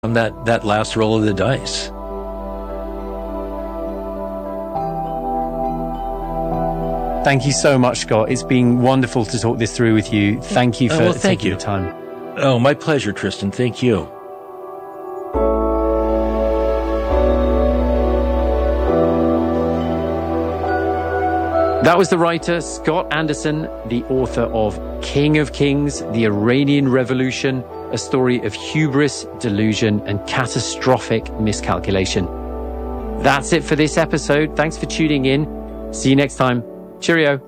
on that last roll of the dice. Thank you so much, Scott. It's been wonderful to talk this through with you. Thank you for taking the time. Oh, my pleasure, Tristan. Thank you. That was the writer Scott Anderson, the author of King of Kings, The Iranian Revolution, a story of hubris, delusion, and catastrophic miscalculation. That's it for this episode. Thanks for tuning in. See you next time. Cheerio.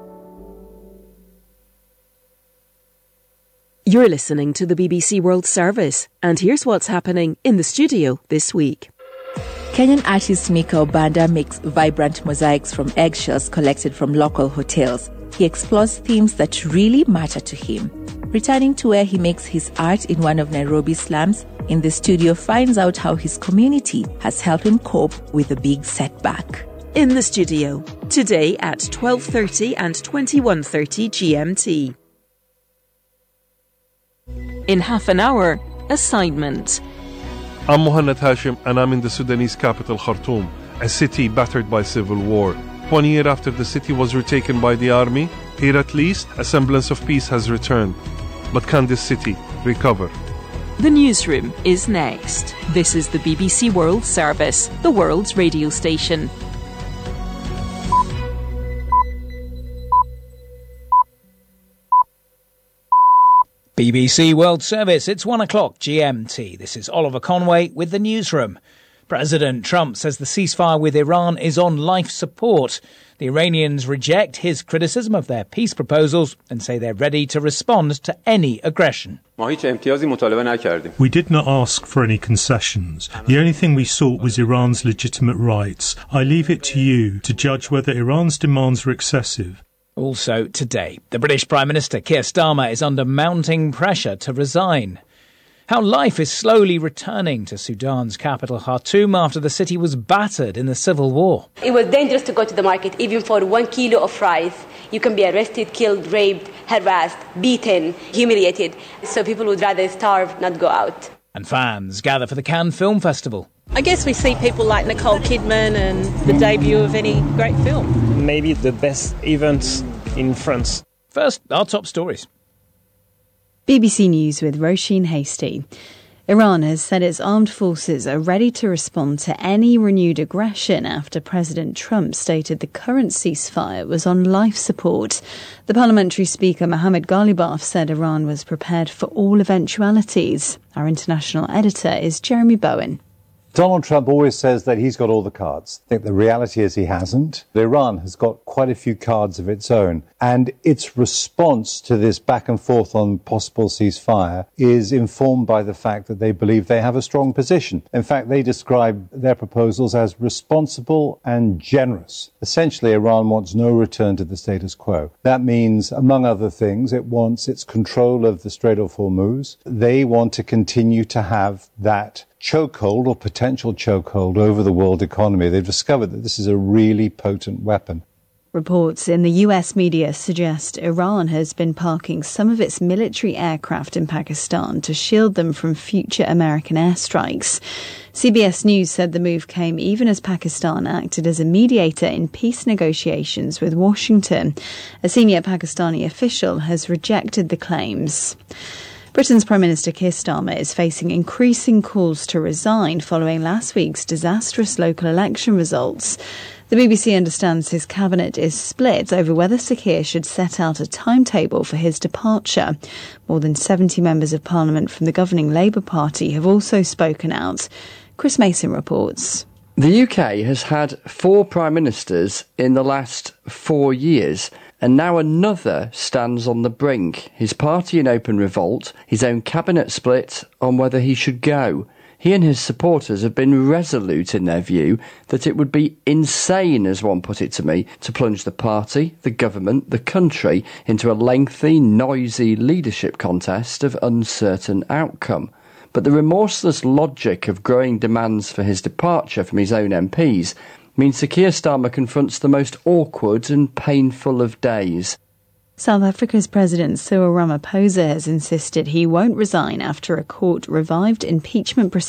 You're listening to the BBC World Service, and here's what's happening in the studio this week. Kenyan artist Mika Obanda makes vibrant mosaics from eggshells collected from local hotels. He explores themes that really matter to him. Returning to where he makes his art in one of Nairobi's slums, in the studio finds out how his community has helped him cope with a big setback. In the studio, today at 12:30 and 21:30 GMT. In half an hour, assignment. I'm Mohanad Hashim and I'm in the Sudanese capital Khartoum, a city battered by civil war. 1 year after the city was retaken by the army, here at least a semblance of peace has returned. But can this city recover? The newsroom is next. This is the BBC World Service, the world's radio station. BBC World Service, it's 1 o'clock GMT. This is Oliver Conway with the newsroom. President Trump says the ceasefire with Iran is on life support. The Iranians reject his criticism of their peace proposals and say they're ready to respond to any aggression. We did not ask for any concessions. The only thing we sought was Iran's legitimate rights. I leave it to you to judge whether Iran's demands are excessive. Also today, the British Prime Minister Keir Starmer is under mounting pressure to resign. How life is slowly returning to Sudan's capital Khartoum after the city was battered in the civil war. It was dangerous to go to the market. Even for 1 kilo of rice, you can be arrested, killed, raped, harassed, beaten, humiliated. So people would rather starve, not go out. And fans gather for the Cannes Film Festival. I guess we see people like Nicole Kidman and the debut of any great film. Maybe the best event in France. First, our top stories. BBC News with Roisin Hastie. Iran has said its armed forces are ready to respond to any renewed aggression after President Trump stated the current ceasefire was on life support. The parliamentary speaker Mohammad Ghalibaf said Iran was prepared for all eventualities. Our international editor is Jeremy Bowen. Donald Trump always says that he's got all the cards. I think the reality is he hasn't. Iran has got quite a few cards of its own, and its response to this back and forth on possible ceasefire is informed by the fact that they believe they have a strong position. In fact, they describe their proposals as responsible and generous. Essentially, Iran wants no return to the status quo. That means, among other things, it wants its control of the Strait of Hormuz. They want to continue to have that chokehold or potential chokehold over the world economy. They've discovered that this is a really potent weapon. Reports in the US media suggest Iran has been parking some of its military aircraft in Pakistan to shield them from future American airstrikes. CBS News said the move came even as Pakistan acted as a mediator in peace negotiations with Washington. A senior Pakistani official has rejected the claims. Britain's Prime Minister Keir Starmer is facing increasing calls to resign following last week's disastrous local election results. The BBC understands his cabinet is split over whether Sir Keir should set out a timetable for his departure. More than 70 members of Parliament from the governing Labour Party have also spoken out. Chris Mason reports. The UK has had 4 Prime Ministers in the last 4 years. And now another stands on the brink. His party in open revolt, his own cabinet split on whether he should go. He and his supporters have been resolute in their view that it would be insane, as one put it to me, to plunge the party, the government, the country into a lengthy, noisy leadership contest of uncertain outcome. But the remorseless logic of growing demands for his departure from his own MPs means Sir Keir Starmer confronts the most awkward and painful of days. South Africa's President Cyril Ramaphosa has insisted he won't resign after a court revived impeachment proceedings